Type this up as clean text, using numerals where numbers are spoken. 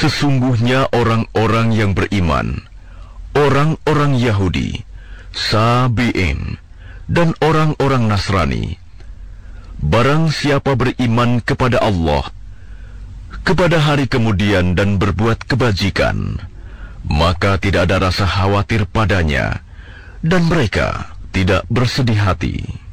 Sesungguhnya orang-orang yang beriman, orang-orang Yahudi, Sabi'in, dan orang-orang Nasrani, barang siapa beriman kepada Allah, kepada hari kemudian dan berbuat kebajikan, maka tidak ada rasa khawatir padanya, dan mereka tidak bersedih hati.